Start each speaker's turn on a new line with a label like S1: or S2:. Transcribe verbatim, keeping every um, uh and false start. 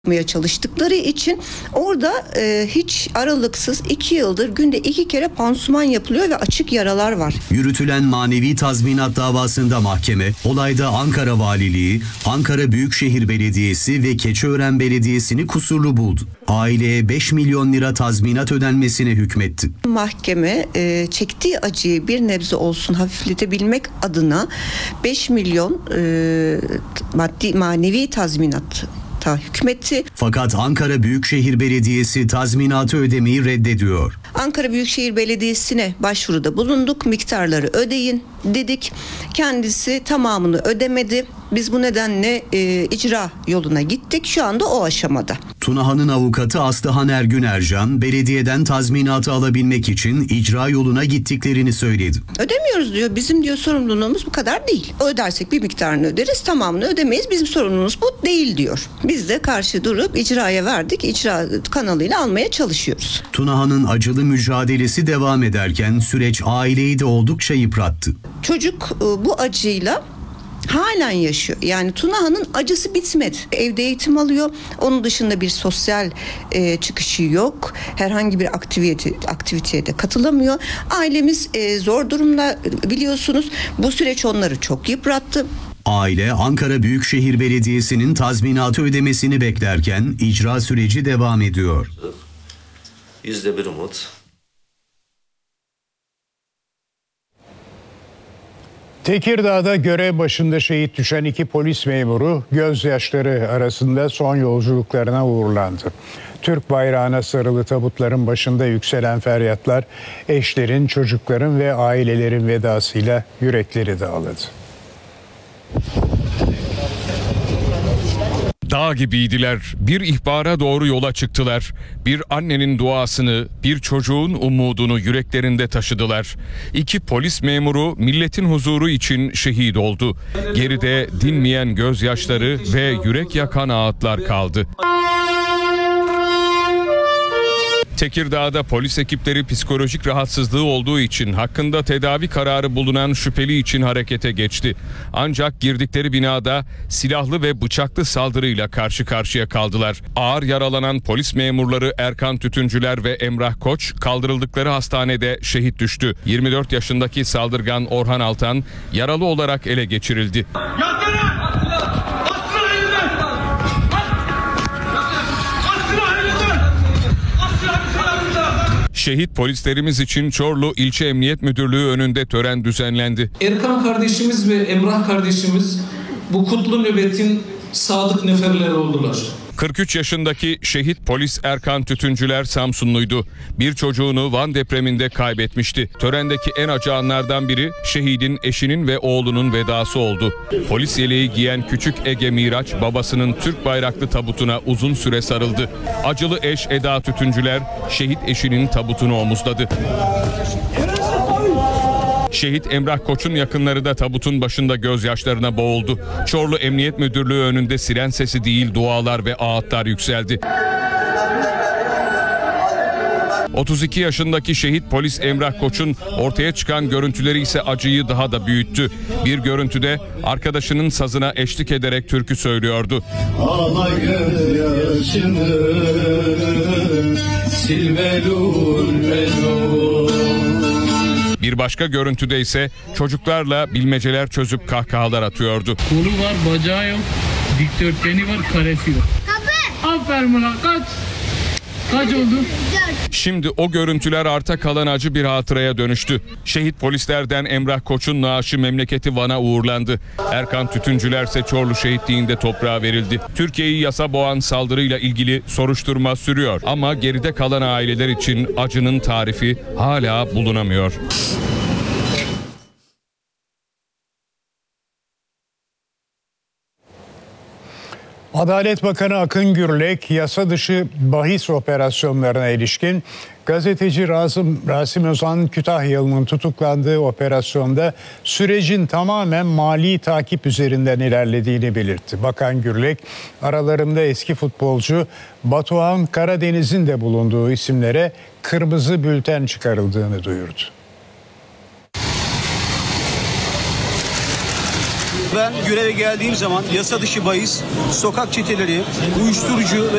S1: yapmaya çalıştıkları için orada e, hiç aralıksız iki yıldır günde iki kere pansuman yapılıyor ve açık yaralar var.
S2: Yürütülen manevi tazminat davasında mahkeme, olayda Ankara Valiliği, Ankara Büyükşehir Belediyesi ve Keçiören Belediyesi'ni kusurlu buldu. Aileye beş milyon lira tazminat ödenmesine hükmetti. Mahkeme
S1: e, çektiği acıyı bir nebze olsun hafifletebilmek adına beş milyon e, maddi manevi tazminat hükmetti.
S2: Fakat Ankara Büyükşehir Belediyesi tazminatı ödemeyi reddediyor.
S1: Ankara Büyükşehir Belediyesi'ne başvuruda bulunduk. Miktarları ödeyin dedik. Kendisi tamamını ödemedi. Biz bu nedenle e, icra yoluna gittik. Şu anda o aşamada.
S2: Tunahan'ın avukatı Aslıhan Ergün Ercan, belediyeden tazminatı alabilmek için icra yoluna gittiklerini söyledi.
S1: Ödemiyoruz diyor. Bizim diyor sorumluluğumuz bu kadar değil. Ödersek bir miktarını öderiz, tamamını ödemeyiz. Bizim sorumluluğumuz bu değil diyor. Biz de karşı durup icraya verdik. İcra kanalıyla almaya çalışıyoruz.
S2: Tunahan'ın acılı mücadelesi devam ederken süreç aileyi de oldukça yıprattı.
S1: Çocuk bu acıyla halen yaşıyor. Yani Tunahan'ın acısı bitmedi. Evde eğitim alıyor. Onun dışında bir sosyal e, çıkışı yok. Herhangi bir aktivite aktiviteye de katılamıyor. Ailemiz e, zor durumda, biliyorsunuz. Bu süreç onları çok yıprattı.
S2: Aile Ankara Büyükşehir Belediyesi'nin tazminatı ödemesini beklerken icra süreci devam ediyor.
S3: Yüzde bir umut.
S4: Tekirdağ'da görev başında şehit düşen iki polis memuru gözyaşları arasında son yolculuklarına uğurlandı. Türk bayrağına sarılı tabutların başında yükselen feryatlar eşlerin, çocukların ve ailelerin vedasıyla yürekleri dağladı.
S5: Dağ gibiydiler. Bir ihbara doğru yola çıktılar. Bir annenin duasını, bir çocuğun umudunu yüreklerinde taşıdılar. İki polis memuru milletin huzuru için şehit oldu. Geride dinmeyen gözyaşları ve yürek yakan ağıtlar kaldı. Tekirdağ'da polis ekipleri psikolojik rahatsızlığı olduğu için hakkında tedavi kararı bulunan şüpheli için harekete geçti. Ancak girdikleri binada silahlı ve bıçaklı saldırıyla karşı karşıya kaldılar. Ağır yaralanan polis memurları Erkan Tütüncüler ve Emrah Koç kaldırıldıkları hastanede şehit düştü. yirmi dört yaşındaki saldırgan Orhan Altan yaralı olarak ele geçirildi. Şehit polislerimiz için Çorlu İlçe Emniyet Müdürlüğü önünde tören düzenlendi.
S6: Erkan kardeşimiz ve Emrah kardeşimiz bu kutlu nöbetin sadık neferleri oldular.
S5: kırk üç yaşındaki şehit polis Erkan Tütüncüler Samsunluydu. Bir çocuğunu Van depreminde kaybetmişti. Törendeki en acı anlardan biri şehidin eşinin ve oğlunun vedası oldu. Polis yeleği giyen küçük Ege Miraç babasının Türk bayraklı tabutuna uzun süre sarıldı. Acılı eş Eda Tütüncüler şehit eşinin tabutunu omuzladı. Şehit Emrah Koç'un yakınları da tabutun başında gözyaşlarına boğuldu. Çorlu Emniyet Müdürlüğü önünde siren sesi değil dualar ve ağıtlar yükseldi. otuz iki yaşındaki şehit polis Emrah Koç'un ortaya çıkan görüntüleri ise acıyı daha da büyüttü. Bir görüntüde arkadaşının sazına eşlik ederek türkü söylüyordu.
S7: Ağla gözyaşını sil velul velul.
S5: Bir başka görüntüde ise çocuklarla bilmeceler çözüp kahkahalar atıyordu.
S8: Kolu var, bacağı yok, dikdörtgeni var, karesi yok. Aferin bana, kaç? Kaç oldu?
S5: Şimdi o görüntüler arta kalan acı bir hatıraya dönüştü. Şehit polislerden Emrah Koç'un naaşı memleketi Van'a uğurlandı. Erkan Tütüncüler ise Çorlu şehitliğinde toprağa verildi. Türkiye'yi yasa boğan saldırıyla ilgili soruşturma sürüyor. Ama geride kalan aileler için acının tarifi hala bulunamıyor.
S4: Adalet Bakanı Akın Gürlek, yasa dışı bahis operasyonlarına ilişkin gazeteci Rasim, Rasim Ozan Kütahyalı'nın tutuklandığı operasyonda sürecin tamamen mali takip üzerinden ilerlediğini belirtti. Bakan Gürlek, aralarında eski futbolcu Batuhan Karadeniz'in de bulunduğu isimlere kırmızı bülten çıkarıldığını duyurdu.
S9: Ben göreve geldiğim zaman yasa dışı bahis, sokak çeteleri, uyuşturucu ve